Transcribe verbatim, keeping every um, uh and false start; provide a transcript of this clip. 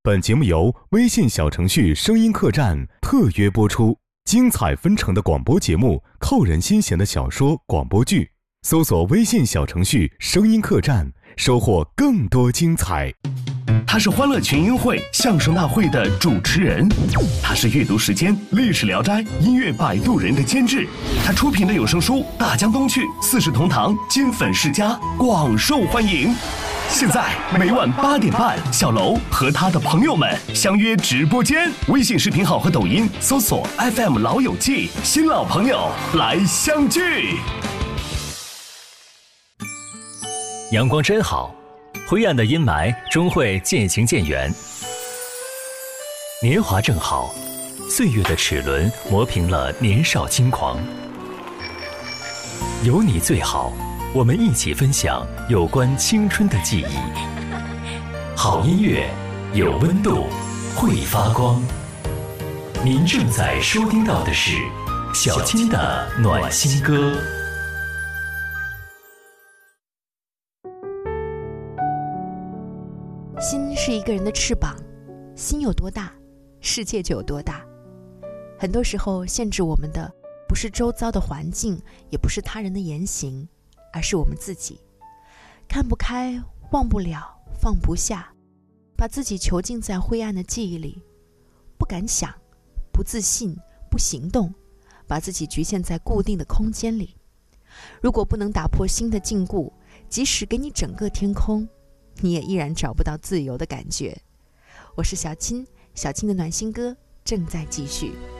本节目由微信小程序声音客栈特约播出，精彩纷呈的广播节目，扣人心弦的小说广播剧，搜索微信小程序声音客栈，收获更多精彩。 他是欢乐群英会相声大会的主持人，他是阅读时间历史聊斋音乐摆渡人的监制，他出品的有声书《大江东去》四世同堂金粉世家广受欢迎。现在每晚八点半，小楼和他的朋友们相约直播间，微信视频号和抖音搜索 F M 老友记，新老朋友来相聚。 阳光真好，灰暗的阴霾终会渐行渐远。年华正好，岁月的齿轮磨平了年少轻狂。有你最好，我们一起分享有关青春的记忆。好音乐，有温度，会发光。您正在收听到的是小金的暖心歌。 心是一个人的翅膀，心有多大，世界就有多大。很多时候限制我们的不是周遭的环境，也不是他人的言行，而是我们自己。看不开，忘不了，放不下，把自己囚禁在灰暗的记忆里，不敢想，不自信，不行动，把自己局限在固定的空间里。如果不能打破心的禁锢，即使给你整个天空，你也依然找不到自由的感觉。我是小青，小青的暖心歌正在继续。